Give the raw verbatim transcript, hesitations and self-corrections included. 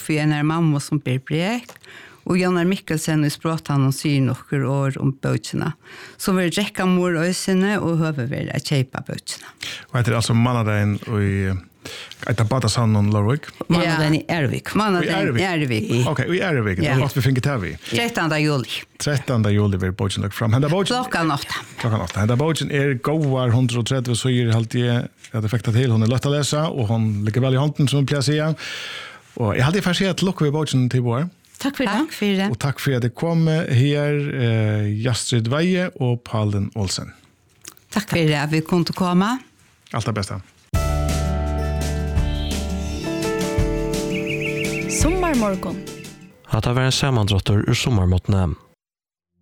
Sofie en her mamma som blir brek, og Jannar Mikkelsen i språtan og syr nokkur år om bøtjena. Så vi rekka mor og øysene og høver vi å kjeipa bøtjena. Og heter altså Mannadein og i etter Batasannon Lorvik? Mannadein i Ervik. Mannadein i Ervik. Ok, i Ervik, det var alt vi finner til vi. trettande juli. trettande juli vil bøtjen lagt fram. Klokkan åtta. Klokkan åtta. Henda bøtjen er gåvar hundre og tretti syr halvt jeg at effekta til. Hun er lett å lese, og hun ligger vel i hånden, som hun pleier å si. Og jeg hadde ferdig at lukker vi bøtjen til vår. Takk for det. Takk for det. Og takk for at det kom her, eh, Jastrid Veie og Palden Olsen. Takk for det at vi kunne komme. Alt det beste. Sommarmorgon. Att det var en sammandrottor ur sommarmåttene.